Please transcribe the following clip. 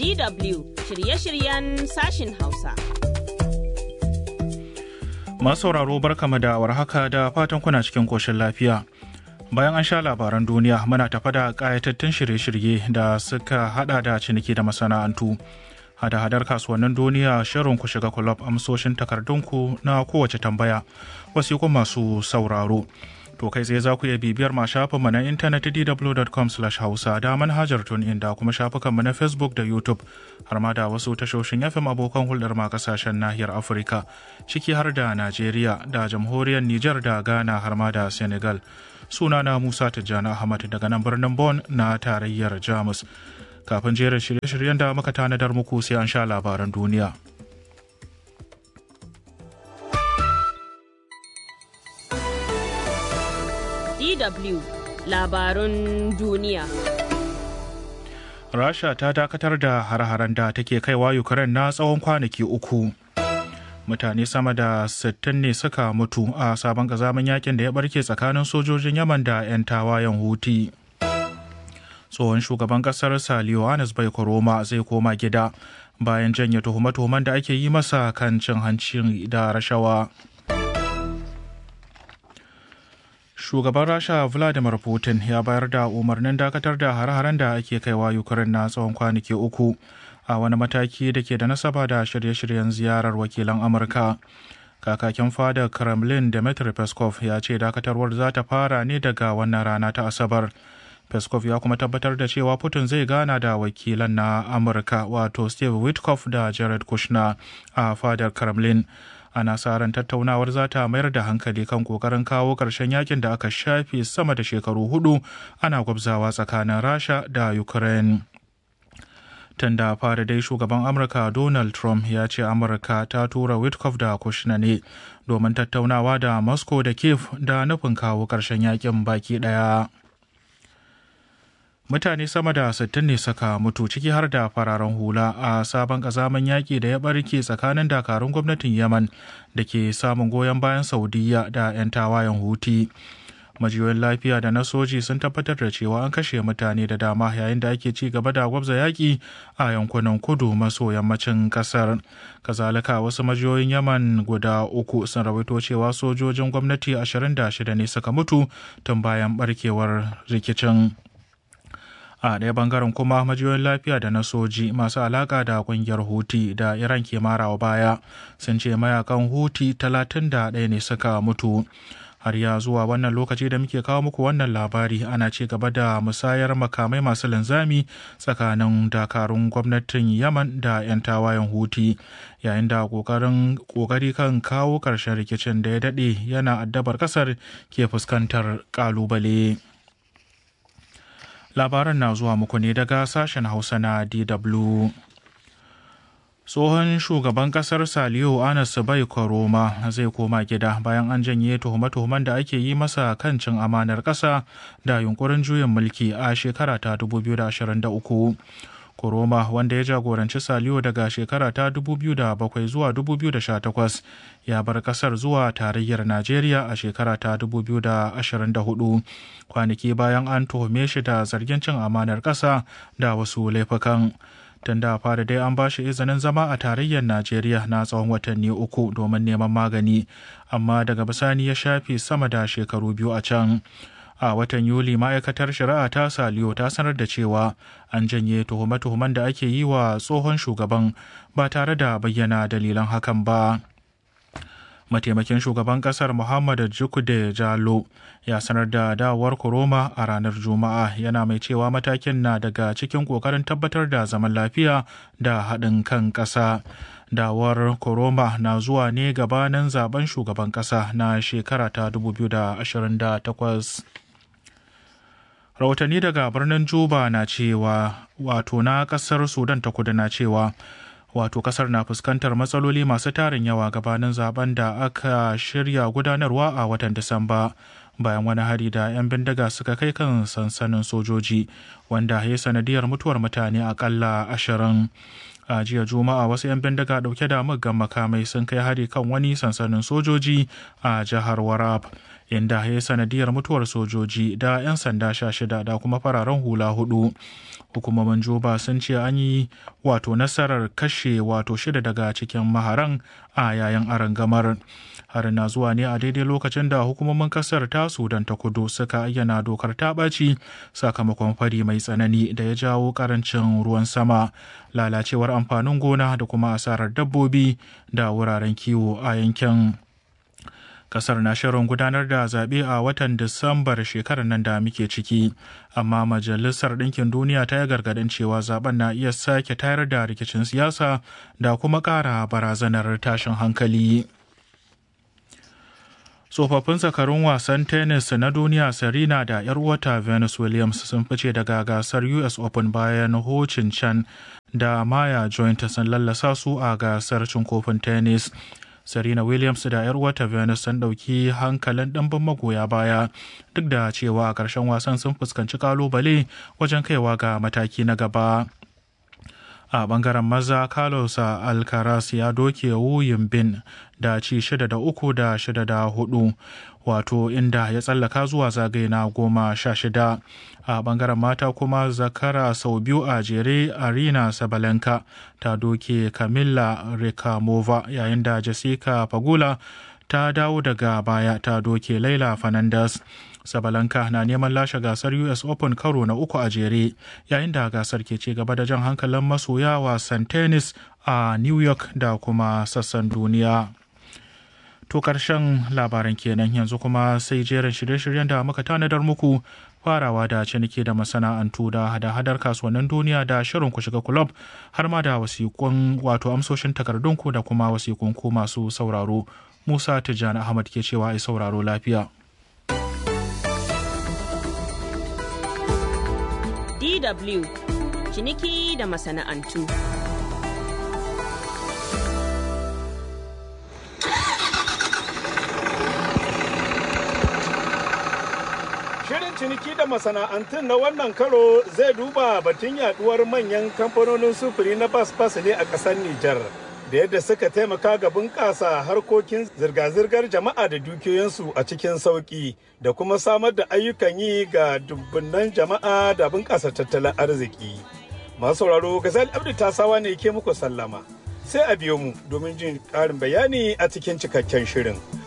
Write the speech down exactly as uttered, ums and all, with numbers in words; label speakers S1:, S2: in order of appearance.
S1: D W shirye-shiryen sashin Hausa.
S2: Masu sauraro barkama da warhaka da fatan kuna cikin koshin lafiya. Bayan an sha labaran duniya muna tafa da ƙayatattun shirye-shirye da suka hada da ciniki da masana'antu. Hada-hadar kasuwannin duniya, shirin ku shiga kulob, amsoshin takardunku na kowace tambaya, wasiƙun masu sauraro. To kai tsaye za ku iya bibiyar ma shafinmu na intanet d w dot com slash hausa da manhajar TuneIn da kuma shafukanmu na Facebook da YouTube har ma da wasu tashoshin F M abokan hulɗar ma kasashen nahiyar Afirka ciki har da Najeriya da jamhuriyar Nijar da Ghana har ma da Senegal. Sunana Musa Tijjani Ahmad daga nan birnin Bonn na tarayyar Jamus. Kafin jerin shirye-shiryen da muka tanadar muku sai an sha labaran duniya.
S1: D W labarun duniya.
S2: Rasha ta dakatar da har-haren da take kaiwa Ukraine na tsawon kwanaki uku. Mutane sama da sittin ne suka mutu a sabon kazamin yakin da ya barke tsakanin sojojin Yaman da 'yan tawayen Houthi. Tsohon shugaban kasar Saliyo Anas Bai Koroma zai koma gida bayan janye tuhume-tuhumen da ake yi masa kan cin hanci da rashawa. Shugaban Rasha Vladimir Putin ya bayar da umarnin dakatar da hare-haren da ake kaiwa Ukraine na tsawon kwanaki uku a wani mataki da ke da nasaba da shirye-shiryen ziyarar wakilan Amurka. Kakakin fadar Kremlin Dmitry Peskov ya ce dakatarwar za ta fara ne daga wannan rana ta Asabar. Peskov ya kuma tabbatar da cewa Putin zai gana da wakilan na Amurka wato Steve Witkoff da Jared Kushner a fadar Kremlin. Ana sa ran tattaunawar za ta mayar da hankali kan kokarin kawo ƙarshen yakin da aka shafe sama da shekaru hudu ana gwabzawa tsakanin Rasha da Ukraine. Tun da fara dai shugaban Amurka Donald Trump ya ce Amurka ta tura Witkoff da Kushner ne domin tattaunawa da Moscow da Kiev da nufin kawo ƙarshen yakin baki ɗaya. Mutane sama da sittin ne suka mutu ciki har da fararen hula a sabon kazaman yaƙi da ya barke tsakanin dakarun gwamnatin Yaman da ke samun goyon bayan Saudiya da 'yan tawayen Houthi. Majiyoyin lafiya da na soji sun tabbatar da cewa an kashe mutane da dama yayin da ake ci gaba da gwabza yaƙi a yankunan kudu maso yammacin ƙasar. Kazalika wasu majiyoyin Yaman guda uku sun rawaito cewa sojojin gwamnati ashirin da shida ne suka mutu tun bayan barkewar rikicin. A ɗaya bangaren kuma majiyoyin lafiya da na soji masu alaƙa da ƙungiyar Houthi da Iran ke marawa baya sun ce mayakan Houthi talatin da ɗaya ne suka mutu. Har ya zuwa wannan lokaci da muke kawo muku wannan labari ana ci gaba da musayar makamai masu linzami tsakanin dakarun gwamnatin Yaman da 'yan tawayen Houthi yayin da ƙoƙarin ƙoƙari kan kawo ƙarshen rikicin da ya daɗe yana addabar ƙasar ke fuskantar ƙalubale. Labaran na zuwa muku ne daga sashen Hausa na D W. Tsohon shugaban kasar Saliyo Anas Bai Koroma zai koma gida bayan an janye tuhume-tuhumen da ake yi masa kan cin amanar ƙasa da yunkurin juyin mulki a shekara ta dubu biyu da ashirin da uku. Koroma wanda ya jagoranci Saliyo daga shekara ta dubu biyu da bakwai zuwa dubu biyu da sha takwas ya bar kasar zuwa tarayyar Najeriya a shekara ta dubu biyu da ashirin da hudu kwanaki bayan an tuhume shi da zargin cin amanar ƙasa da wasu laifukan. Tun da fara dai an ba shi izinin zama a tarayyar Najeriya na tsawon watanni uku domin neman magani, amma daga bisani ya shafe sama da shekaru biyu a can. A watan Yuli ma'aikatar shari'a ta Saliyo ta sanar da cewa an janye tuhume-tuhumen da ake yi wa tsohon shugaban ba tare da bayyana dalilan hakan ba. Mataimakin shugaban kasar Muhammad Jukude Jalo ya sanar da dawowar Koroma a ranar Juma'a, yana mai cewa matakin na daga cikin kokarin tabbatar da zaman lafiya da haɗin kan ƙasa. Dawowar Koroma na zuwa ne gabanin zaben shugaban ƙasa na shekara ta dubu biyu da ashirin da takwas. Rahotanni daga birnin Juba na cewa wato na kasar Sudan ta kudu na cewa wato kasar na fuskantar matsaloli masu tarin yawa gabanin zaben da aka shirya gudanarwa a watan Disamba bayan wani hari da 'yan bindiga suka kai kan sansanin sojoji wanda ya sanadiyar mutuwar mutane akalla ashirin. A jiya Juma'a wasu 'yan bindiga dauke da muggan makamai sun kai hari kan wani sansanin sojoji a jihar Warab, inda ya sanadiyar mutuwar sojoji da 'yan sanda sha shida da kuma fararen hula hudu. Hukumomin Juba sun ce an yi wato nasarar kashe wato shida daga cikin maharan a yayin arangamar. Harin na zuwa ne a daidai lokacin da hukumomin kasar ta Sudan ta kudu suka ayyana dokar ta ɓaci sakamakon fari mai tsanani da ya jawo karancin ruwan sama, lalacewar amfanin gona da kuma asarar dabbobi da wuraren kiwo a yankin. Kasar na shirin gudanar da zaɓe a watan Disambar shekarar nan da muke ciki, amma Majalisar Ɗinkin Duniya ta yi gargaɗin cewa zaben na iya sake tayar da rikicin siyasa da kuma ƙara barazanar tashin hankali. Tsofaffin zakarun wasan tennis na duniya Serena da 'yar uwata Venus Williams sun fice daga gasar U S Open bayan Ho Chin Chan da Maya Joint sun lallasa su a gasar cin kofin tennis. Serena Williams da 'yar wata Venus sun ɗauki hankalin ɗimbin magoya baya duk da cewa a ƙarshen wasan sun fuskanci kalubale wajen kaiwa ga mataki na gaba. A ɓangaren maza, Carlos Alcaraz ya doke Wu Yinbin da ci shida da uku da shida da hudu, wato inda ya tsallaka zuwa zagaye na goma sha shida. A ɓangaren mata kuma zakara sau biyu a jere Arina Sabalenka ta doke Kamila Rikamova, yayin da Jessica Pagula ta dawo daga baya ta doke Laila Fernandez. Sabalenka na neman lashe gasar U S Open karo na uku a jere, yayin da gasar ke ci gaba da jan hankalin masoya wasan tennis a New York da kuma sassan duniya. To karshen labaran kenan, yanzu kuma sai jerin shirye-shiryen da muka tanadar muku, farawa da ciniki da masana'antu da hada-hadar kasuwannin duniya da shirin ku shiga kulob, har ma da wasiƙun wato amsoshin takardunku da kuma wasiƙun ku masu sauraro. Musa Tijjani Ahmad ke cewa ai sauraro lafiya.
S1: D W ciniki da masana'antu.
S3: Shirin ciniki da masana'antun na wannan karo zai duba batun yaduwar manyan kamfanonin sufuri na bas-bas ne a ƙasar Nijar, da yadda suka taimaka ga bunƙasa harkokin zirga-zirgar jama'a da dukiyoyinsu a cikin sauƙi, da kuma samar da ayyukan yi ga dubbunan jama'a da bunƙasa tattalin arziki. Masu sauraro, Gazali Abdu Tasawa ne ke muku sallama. Sai a biyo mu domin jin ƙarin bayani a cikin cikakken shirin.